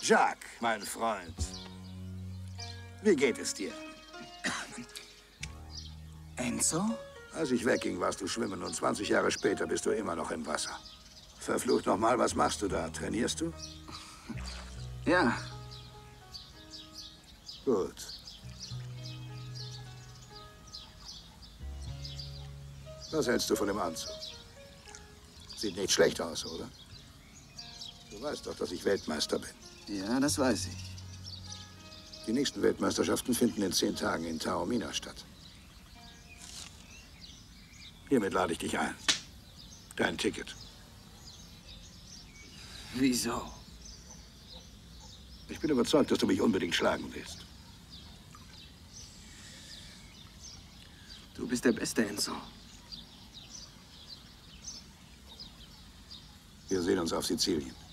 Jacques, mein Freund. Wie geht es dir? Enzo? Als ich wegging, warst du schwimmen und 20 Jahre später bist du immer noch im Wasser. Verflucht nochmal, was machst du da? Trainierst du? Ja. Gut. Was hältst du von dem Anzug? Sieht nicht schlecht aus, oder? Du weißt doch, dass ich Weltmeister bin. Ja, das weiß ich. Die nächsten Weltmeisterschaften finden in 10 Tagen in Taormina statt. Hiermit lade ich dich ein. Dein Ticket. Wieso? Ich bin überzeugt, dass du mich unbedingt schlagen willst. Du bist der Beste, Enzo. Wir sehen uns auf Sizilien.